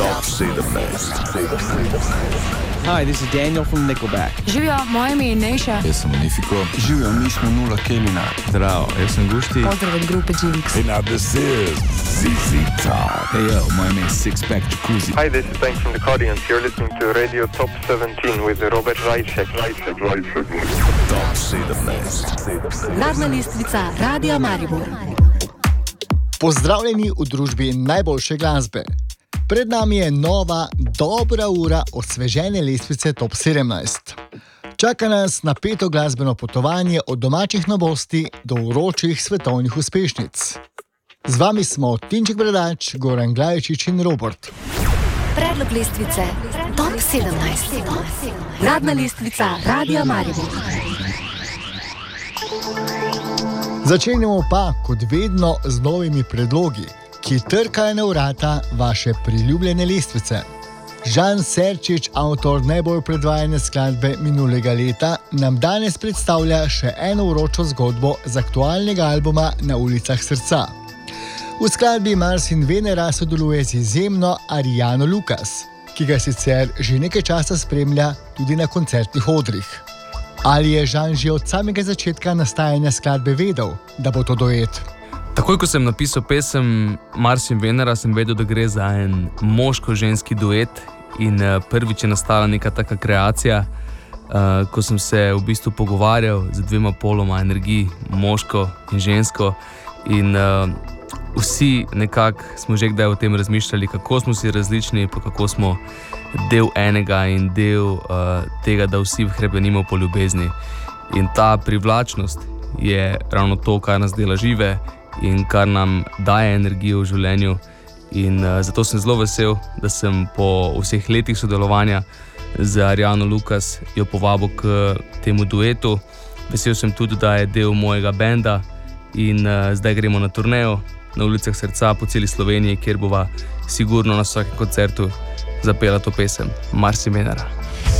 Top 17. Hi, this is Daniel from Nickelback. Živijo, moje ime je Neša. Jaz sem Unifiko. Živijo, mi smo Nula Kelina. Zdravo, jaz sem Gušti. Pozdrav od grupe Jinx. Hey, now this is ZZ Top. Hey yo, moje ime je Sixpack Jacuzzi. Hi, this is Bank from the Cardigans. You're listening to Radio Top 17 with Robert Rajček. Top 17. Gradna lestvica Radia Maribor. Pozdravljeni v družbi najboljše glasbe. Pred nami je nova, dobra ura osvežene lestvice Top 17. Čaka nas napeto glasbeno potovanje od domačih novosti do vročih svetovnih uspešnic. Z vami smo Tinček Bradač, Goran Glajčič in Robert. Predlog lestvice Top 17. Gradna lestvica Radia Maribor. Začenjamo pa, kot vedno, z novimi predlogi, ki trkajo na vrata vaše priljubljene lestvice. Žan Serčič, avtor najbolj predvajane skladbe minulega leta, nam danes predstavlja še eno vročo zgodbo z aktualnega albuma Na ulicah srca. V skladbi Mars in Venera sodeluje z izjemno Ariano Lukas, ki ga sicer že nekaj časa spremlja tudi na koncertnih odrih. Ali je Žan že od samega začetka nastajanja skladbe vedel, da bo to duet? Takoj, ko sem napisal pesem Mars in Venera, sem vedel, da gre za en moško-ženski duet in prvič je nastala neka taka kreacija, ko sem se v bistvu pogovarjal z dvema poloma energij, moško in žensko in vsi nekako smo že kdaj o tem razmišljali, kako smo si različni, pa kako smo del enega in del tega, da vsi hrepenimo po ljubezni. In ta privlačnost je ravno to, kar nas dela žive in kar nam daje energijo v življenju. In zato sem zelo vesel, da sem po vseh letih sodelovanja z Ariano Lukas jo povabil k temu duetu. Vesel sem tudi, da je del mojega benda in zdaj gremo na turnejo Na ulicah srca po celi Sloveniji, kjer bova sigurno na vsakem koncertu zapela to pesem Mars in Venera.